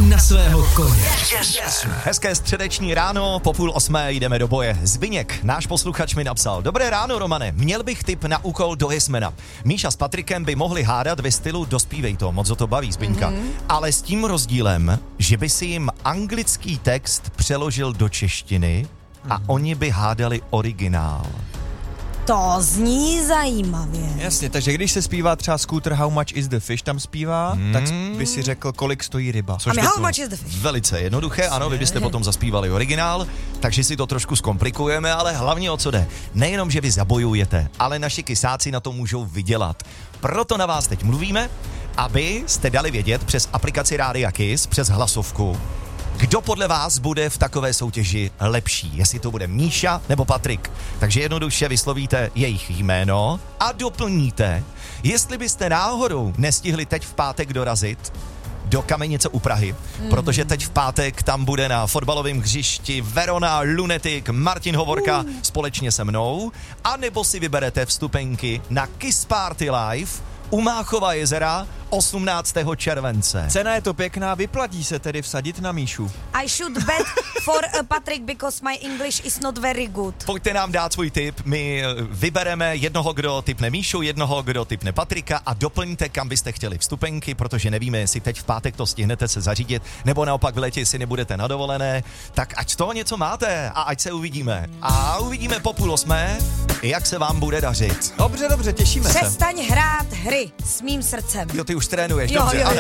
na svého koně. Hezké středeční ráno, po 7:30 jdeme do boje. Zbyněk, náš posluchač, mi napsal: Dobré ráno, Romane, měl bych tip na úkol do Jesmena. Míša s Patrikem by mohli hádat ve stylu Dospívej to, moc o to baví Zbyňka. Ale s tím rozdílem, že by si jim anglický text přeložil do češtiny a oni by hádali originál. To zní zajímavě. Jasně, takže když se zpívá třeba Scooter How much is the fish tam zpívá, tak by si řekl, kolik stojí ryba. A my how much is the fish? Velice jednoduché, ano, vy byste potom zaspívali originál, takže si to trošku zkomplikujeme, ale hlavně o co jde. Nejenom, že vy zabojujete, ale naši kysáci na to můžou vydělat. Proto na vás teď mluvíme, aby jste dali vědět přes aplikaci Rádia Kiss, přes hlasovku, kdo podle vás bude v takové soutěži lepší, jestli to bude Míša nebo Patrik. Takže jednoduše vyslovíte jejich jméno a doplníte, jestli byste náhodou nestihli teď v pátek dorazit do Kamenice u Prahy, protože teď v pátek tam bude na fotbalovém hřišti Verona Lunatic Martin Hovorka společně se mnou, anebo si vyberete vstupenky na Kiss Party Live u Máchova jezera 18. července. Cena je to pěkná, vyplatí se tedy vsadit na Míšu. I should bet for Patrick because my English is not very good. Pojďte nám dát svůj tip, my vybereme jednoho, kdo tipne Míšu, jednoho, kdo tipne Patrika a doplňte, kam byste chtěli vstupenky, protože nevíme, jestli teď v pátek to stihnete se zařídit, nebo naopak v létě, jestli nebudete na dovolené, tak ať z toho něco máte a ať se uvidíme. A uvidíme po 7:30, jak se vám bude dařit. Dobře, těšíme se. Přestaň hrát hry s mým srdcem. Jo, ty už trénuješ, Jo, dobře. jo, jo.